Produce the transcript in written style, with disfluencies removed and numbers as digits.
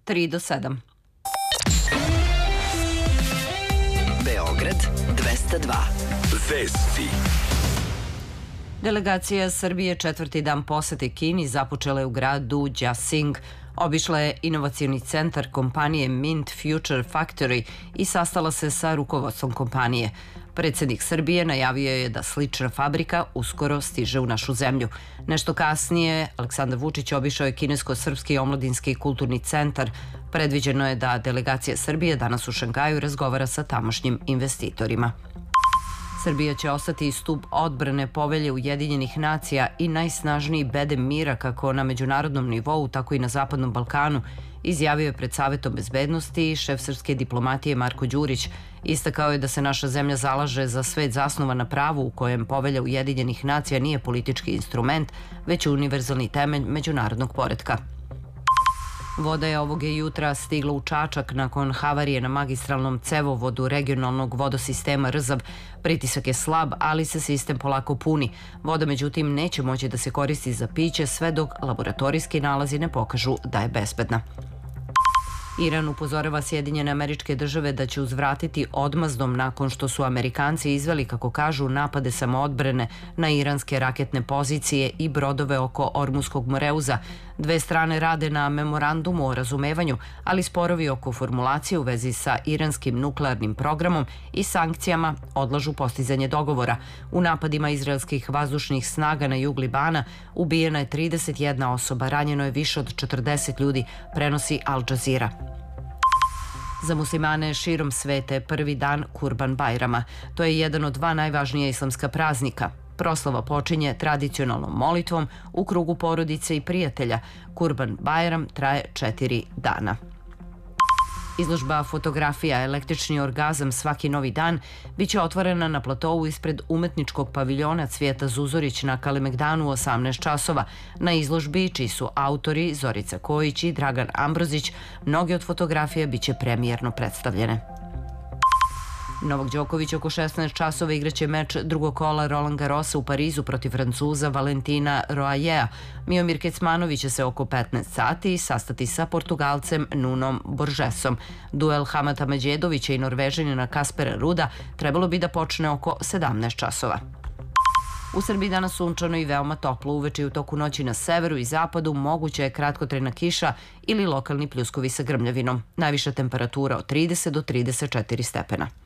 3 do 7. Beograd 202. Vesti. Delegacija Srbije četvrti dan posete Kini započela je u gradu Jiaxing. Obišla je inovacioni centar kompanije Mint Future Factory i sastala se sa rukovodstvom kompanije. Predsjednik Srbije najavio je da slična fabrika uskoro stiže u našu zemlju. Nešto kasnije, Aleksandar Vučić obišao je Kinesko-srpski omladinski kulturni centar. Predviđeno je da delegacija Srbije danas u Šangaju razgovara sa tamošnjim investitorima. Srbija će ostati stub odbrane Povelje Ujedinjenih nacija i najsnažniji bedem mira kako na međunarodnom nivou, tako i na Zapadnom Balkanu, izjavio je pred Savetom bezbednosti šef srpske diplomatije Marko Đurić. Istakao je da se naša zemlja zalaže za svet zasnovan na pravu u kojem Povelja Ujedinjenih nacija nije politički instrument, već univerzalni temelj međunarodnog poretka. Voda je ovog jutra stigla u Čačak nakon havarije na magistralnom cevovodu regionalnog vodosistema Rzav. Pritisak je slab, ali se sistem polako puni. Voda, međutim, neće moći da se koristi za piće sve dok laboratorijski nalazi ne pokažu da je bezbedna. Iran upozorava Sjedinjene Američke Države da će uzvratiti odmazdom nakon što su Amerikanci izveli, kako kažu, napade samoodbrane na iranske raketne pozicije i brodove oko Ormuskog moreuza. Dve strane rade na memorandumu o razumevanju, ali sporovi oko formulacije u vezi sa iranskim nuklearnim programom i sankcijama odlažu postizanje dogovora. U napadima izraelskih vazdušnih snaga na jug Libana ubijena je 31 osoba, ranjeno je više od 40 ljudi, prenosi Al Jazeera. Za muslimane širom sveta je prvi dan Kurban Bajrama. To je jedan od dva najvažnija islamska praznika. Proslava počinje tradicionalnom molitvom u krugu porodice i prijatelja. Kurban Bajram traje 4 dana. Izložba fotografija Električni orgazam svaki novi dan biće otvorena na platovu ispred umetničkog paviljona Cvijeta Zuzorić na Kalemegdanu u 18 časova. Na izložbi, čiji su autori Zorica Kojić i Dragan Ambrozić, mnoge od fotografija biće premijerno predstavljene. Novak Đoković oko 16 časova igraće meč drugog kola Roland Garrosa u Parizu protiv Francuza Valentina Roajea. Miomir Kecmanović će se oko 15 sati sastati sa Portugalcem Nunom Borgesom. Duel Hamata Međedovića i Norvežanina Kaspera Ruda trebalo bi da počne oko 17 časova. U Srbiji danas sunčano i veoma toplo, uveče i u toku noći na severu i zapadu moguća je kratkotrajna kiša ili lokalni pljuskovi sa grmljavinom. Najviša temperatura od 30 do 34 stepena.